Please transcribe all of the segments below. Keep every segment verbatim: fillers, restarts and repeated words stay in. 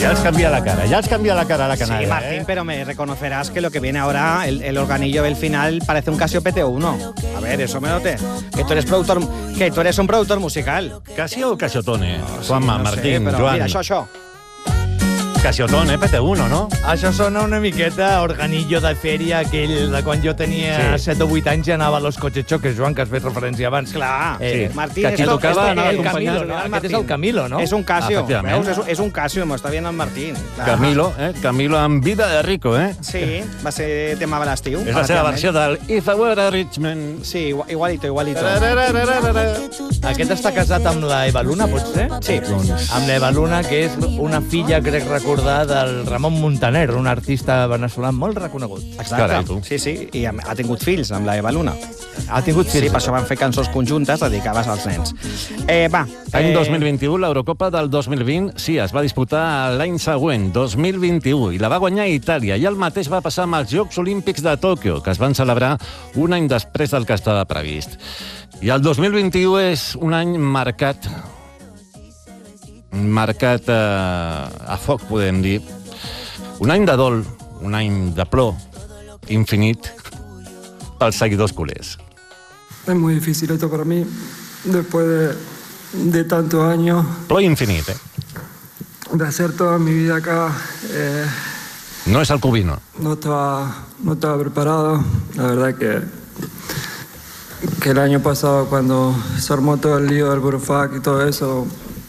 Ya els canvia la cara, ya els canvia la cara a la canalla. Sí, Martín, ¿eh? pero me reconocerás que lo que viene ahora, el, el organillo del final, parece un Casio P T uno. A ver, eso me noté. Que tú eres productor, que tú eres un productor musical. Casio o Casiotone? No, sí, Juanma, no sé, Martín, però Joan. Mira, això, això. Casiotone, P T uno, no? Això sona una miqueta organillo de fèria, aquell de quan jo tenia Sí. set o vuit anys i anava a los coches choques, Joan, que has fet referència abans. Clar, Eh, sí. Martín, que aquí esto- tocava esto- anar el acompanyat, Camilo, no? el Aquest és el Camilo, no? És un Casio, Efectivament. veus? És, un- és un Casio, m'ho està dient el Martín. Clar. Camilo, eh? Camilo amb vida de rico, eh? Sí, va ser tema de l'estiu. És la seva versió del If I Were a Rich Man. Sí, igual- igualito, igualito. Aquest està casat amb la Eva Luna, pot ser? Sí. Amb la Eva Luna, que és una filla, crec recordar, del Ramon Montaner, un artista veneçolà molt reconegut. Exacte. Carai, tu. Sí, sí, i ha, ha tingut fills amb la Eva Luna. Ha tingut Sí, fills. per això van fer cançons conjuntes dedicades als nens. Eh, va. Any eh, dos mil vint-i-u, l'Eurocopa del dos mil vint, sí, es va disputar l'any següent, dos mil vint-i-u, i la va guanyar Itàlia. I el mateix va passar amb els Jocs Olímpics de Tòquio, que es van celebrar un any després del que estava previst. I el dos mil vint-i-u és un any marcat, marcat eh, a foc, podem dir. Un any de dol, un any de plor infinit pels seguidors culers. Es muy difícil esto para mí, después de, de tantos años, Plor infinit, eh? de hacer toda mi vida acá. eh, No és el Cubino. no, estaba, no estaba preparado. La verdad que, que el año pasado, cuando se armó todo el lío del Burofac y todo eso,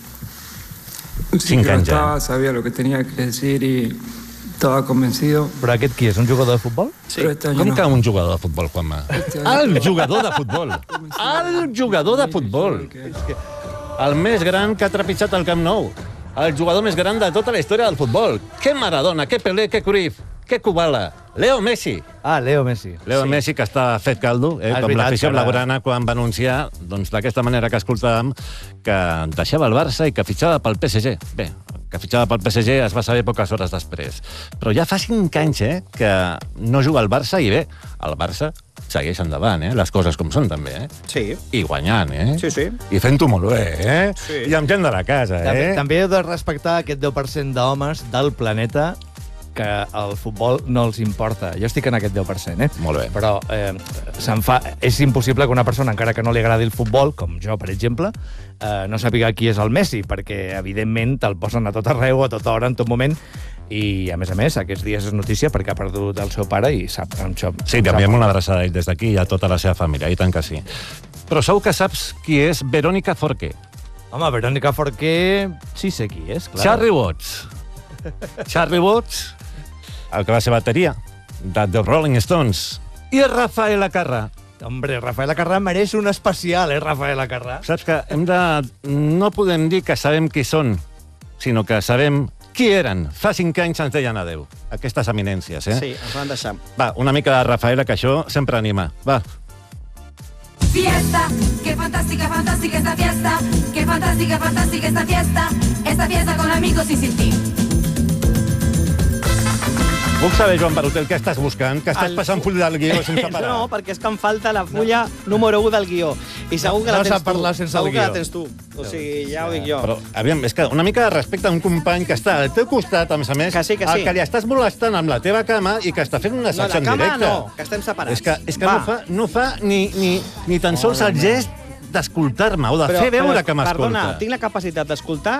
sí Cinc que lo anys ja. estaba, sabía lo que tenía que decir y estaba convencido. Però aquest qui és, un jugador de futbol? Pero este año Com no. que un jugador de futbol, Juanma? El jugador de futbol. El jugador de futbol. El més gran que ha trepitjat el Camp Nou. El jugador més gran de tota la història del futbol. Que Maradona, que Pelé, que Cruyff, que Kubala. Leo Messi. Ah, Leo Messi. Leo sí. Messi, que està fet caldo, eh, És com veritat, l'afició que- blaugrana quan va anunciar, doncs, d'aquesta manera que escoltàvem, que deixava el Barça i que fitxava pel P S G. Bé, que fitxava pel P S G es va saber poques hores després. Però ja fa cinc anys eh, que no juga al Barça i bé, el Barça segueix endavant, eh? Les coses com són, també, eh? Sí. I guanyant, eh? Sí, sí. I fent-ho molt bé, eh? Sí. I amb gent de la casa, També, eh? també heu de respectar aquest deu per cent d'homes del planeta que el futbol no els importa. Jo estic en aquest deu per cent, eh? Molt bé. Però eh, se'n fa... és impossible que una persona, encara que no li agradi el futbol, com jo, per exemple, eh, no sàpiga qui és el Messi, perquè, evidentment, te'l posen a tot arreu, a tota hora, en tot moment, i, a més a més, aquests dies és notícia perquè ha perdut el seu pare i sap... En això, Sí, li enviem una abraçada a ell des d'aquí i a tota la seva família, i tant que sí. Però segur que saps qui és Verónica Forqué. Home, Verónica Forqué... Sí sé qui és, clar. Charlie Watts. Charlie Watts, el que va ser bateria de The Rolling Stones. I Rafael Acarrà. Hombre, Rafael Acarrà mereix un especial, eh, Rafael Acarrà? Saps que hem de... No podem dir que sabem qui són, sinó que sabem qui eren. Fa cinc anys ens deien adeu. Aquestes eminències, eh? Sí, ens van deixar. Va, una mica de Rafaela, que això sempre anima. Va. Fiesta, qué fantástica, fantástica esta fiesta. Qué fantástica, fantástica esta fiesta. Esta fiesta con amigos y sin ti. Puc saber, Joan Barutel, què estàs buscant? Que estàs El- passant full del guió sense parar? No, perquè és que em falta la fulla número u del guió. I segur que No la tens sap parlar tu. sense segur el que la guió. tens tu. O sigui, ja ho dic jo. Però, aviam, és que una mica de respecte a un company que està al teu costat, a més a més, Que sí, que sí. el que li estàs molestant amb la teva cama i que està fent una No, secció la en cama directe. no, que estem separats. És que, és que Va. no fa, no fa ni, ni, ni tan sols el gest d'escoltar-me o de Però- fer veure però, que m'escolta. Perdona, tinc la capacitat d'escoltar